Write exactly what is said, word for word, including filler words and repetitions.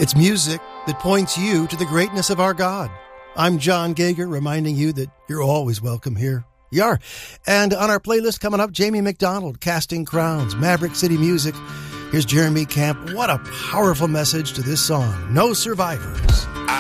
It's music that points you to the greatness of our God. I'm John Gager, reminding you that you're always welcome here. You are. And on our playlist coming up, Jamie McDonald, Casting Crowns, Maverick City Music. Here's Jeremy Camp. What a powerful message to this song. No Survivors.